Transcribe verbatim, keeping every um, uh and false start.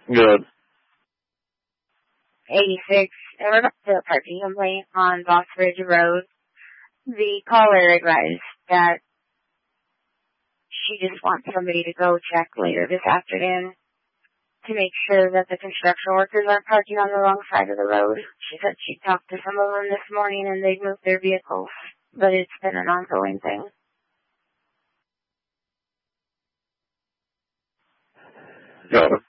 Good. eighty-six, in regards to the parking complaint on Boss Ridge Road, the caller advised that she just wants somebody to go check later this afternoon to make sure that the construction workers aren't parking on the wrong side of the road. She said she talked to some of them this morning and they've moved their vehicles, but it's been an ongoing thing. Got it.